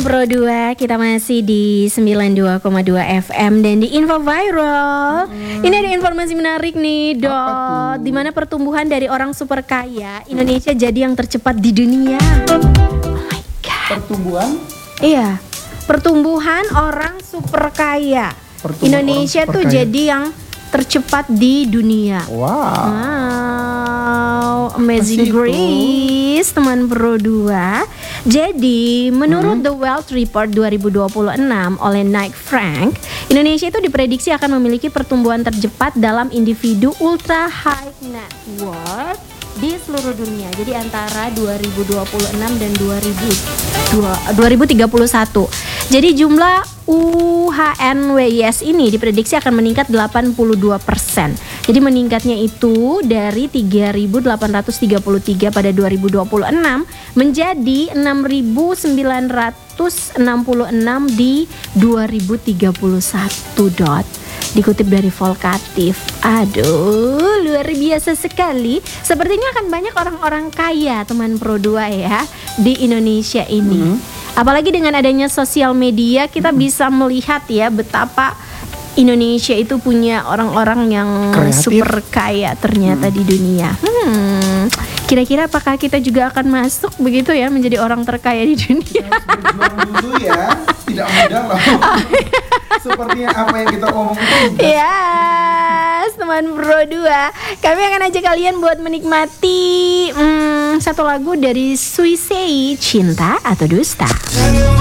Pro 2, kita masih di 92,2 FM dan di Info Viral. Ini ada informasi menarik nih, Dot. Di mana pertumbuhan dari orang super kaya Indonesia jadi yang tercepat di dunia. Oh my god. Pertumbuhan? Iya. Pertumbuhan orang super kaya. Indonesia tuh jadi yang tercepat di dunia. Wow, Amazing Grace, teman Pro 2. Jadi, menurut The Wealth Report 2026 oleh Knight Frank, Indonesia itu diprediksi akan memiliki pertumbuhan tercepat dalam individu ultra high net worth di seluruh dunia. Jadi antara 2026 dan 2031. Jadi jumlah UHNWIS ini diprediksi akan meningkat 82%. Jadi meningkatnya itu dari 3.833 pada 2026 menjadi 6.966 di 2031, Dot. Dikutip dari Volkatif. Aduh, luar biasa sekali. Sepertinya akan banyak orang-orang kaya, teman Pro 2 ya, di Indonesia ini. Apalagi dengan adanya sosial media, kita bisa melihat ya betapa Indonesia itu punya orang-orang yang kreatif, super kaya ternyata di dunia. Kira-kira apakah kita juga akan masuk begitu ya menjadi orang terkaya di dunia? Berjuang dulu ya, tidak mudah loh. Sepertinya apa yang kita omongin. Yes, teman Pro 2. Kami akan ajak kalian buat menikmati satu lagu dari Suisei, Cinta atau Dusta.